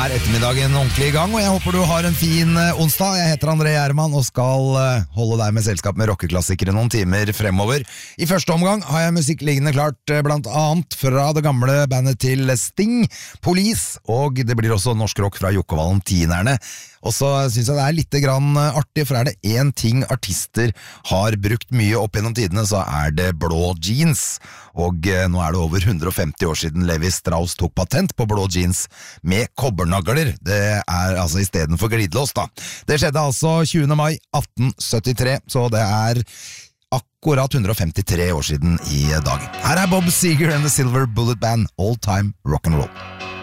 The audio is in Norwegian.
Ettermiddagen ordentlig I gang, og jeg håper du har en fin onsdag. Jeg heter André Gjerman og skal holde deg med selskap med rockeklassikere noen timer fremover. I første omgang har jeg musikk liggende klart, blant annet fra det gamle bandet til Sting, Police, og det blir også norsk rock fra Jokke Valentinerne. Og så synes jeg det litt grann artig, for det en ting artister har brukt mye opp gjennom tidene, så det blå jeans. Og nå det over 150 år siden Levi Strauss tok patent på blå jeans med kobbernagler. Det altså I stedet for glidelås da. Det skjedde altså 20. mai 1873, så det akkurat 153 år siden I dag. Her Bob Seger and the Silver Bullet Band, All Time Rock'n'Roll.